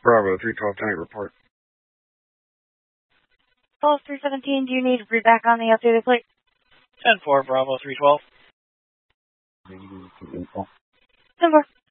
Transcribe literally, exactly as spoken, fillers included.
Bravo, three twelve, tank report. Pulse three seventeen, do you need read back on the updated plate? ten four, Bravo, three twelve. ten four.